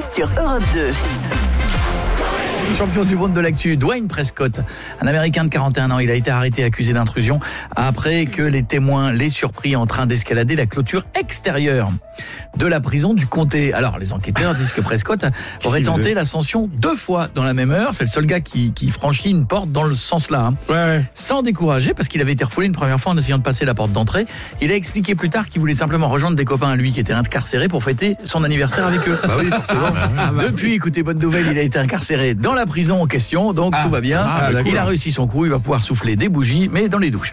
sur Europe 2. Champion du monde de l'actu, Dwayne Prescott, un Américain de 41 ans. Il a été arrêté accusé d'intrusion après que les témoins l'aient surpris en train d'escalader la clôture extérieure de la prison du comté. Alors, les enquêteurs disent que Prescott aurait tenté l'ascension 2 fois dans la même heure. C'est le seul gars qui franchit une porte dans le sens-là. Ouais. Sans décourager, parce qu'il avait été refoulé une première fois en essayant de passer la porte d'entrée. Il a expliqué plus tard qu'il voulait simplement rejoindre des copains à lui qui étaient incarcérés pour fêter son anniversaire avec eux. Bah oui, forcément. Depuis, écoutez, bonne nouvelle, il a été incarcéré dans la prison en question, donc tout va bien. Il a réussi son coup, il va pouvoir souffler des bougies, mais dans les douches.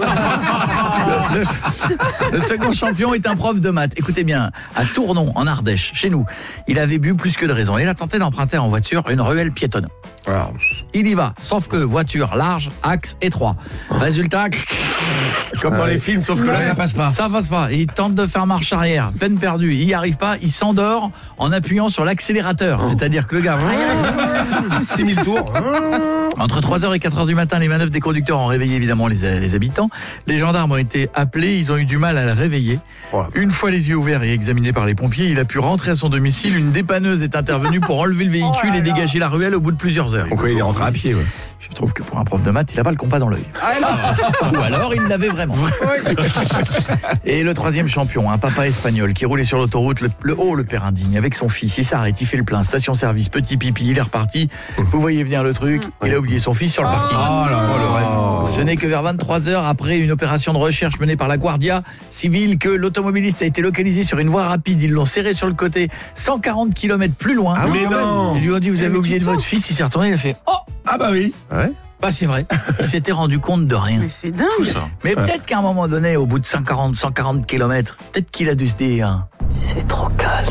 Le second champion est un prof de maths. Écoutez bien, à Tournon, en Ardèche, chez nous, il avait bu plus que de raison. Il a tenté d'emprunter en voiture une ruelle piétonne. Il y va, sauf que voiture large, axe étroit. Résultat, Comme dans les films, sauf que là, ça passe pas. ça passe pas. Il tente de faire marche arrière, peine perdue. Il n'y arrive pas, il s'endort en appuyant sur l'accélérateur. C'est-à-dire que le gars... 6000 tours. Entre 3h et 4h du matin, les manœuvres des conducteurs ont réveillé évidemment les habitants. Les gendarmes ont été appelés, ils ont eu du mal à le réveiller. Une fois les yeux ouverts et examinés par les pompiers, il a pu rentrer à son domicile. Une dépanneuse est intervenue pour enlever le véhicule et dégager la ruelle au bout de plusieurs heures. Pourquoi il est rentré à pied, ouais. Je trouve que pour un prof de maths, il n'a pas le compas dans l'œil. Ou alors, il l'avait vraiment. Et le troisième champion, un papa espagnol qui roulait sur l'autoroute, le père indigne, avec son fils. Il s'arrête, il fait le plein, station-service, petit pipi, il est reparti. Vous voyez venir le truc, il a oublié son fils sur le parking. Ce n'est que vers 23h, après une opération de recherche menée par la Guardia Civile, que l'automobiliste a été localisé sur une voie rapide. Ils l'ont serré sur le côté, 140 km plus loin. Ah mais non. Ils lui ont dit, vous avez oublié de votre fils. Il s'est retourné, il a fait, Ah bah oui. bah c'est vrai. Il s'était rendu compte de rien. Mais c'est dingue. Mais peut-être qu'à un moment donné, au bout de 140 km, peut-être qu'il a dû se dire... C'est trop calme.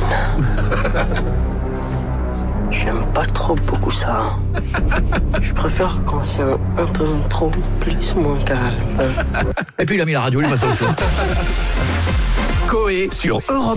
J'aime pas trop beaucoup ça. Je préfère quand c'est un peu trop plus moins calme. Et puis il a mis la radio, il est passé à autre chose. Coé sur Europe